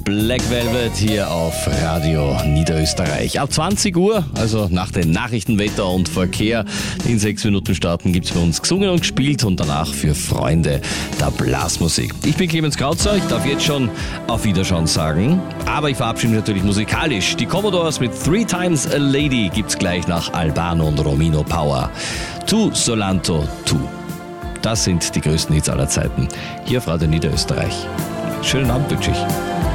Black Velvet hier auf Radio Niederösterreich. Ab 20 Uhr, also nach den Nachrichten, Wetter und Verkehr, die in 6 Minuten starten, gibt's für uns gesungen und gespielt und danach für Freunde der Blasmusik. Ich bin Clemens Krautzer, ich darf jetzt schon auf Wiederschauen sagen, aber ich verabschiede mich natürlich musikalisch. Die Commodores mit 3 Times a Lady gibt's gleich nach Albano und Romino Power. Tu Solanto, tu. Das sind die größten Hits aller Zeiten. Hier auf Radio Niederösterreich. Schönen Abend wünsche ich.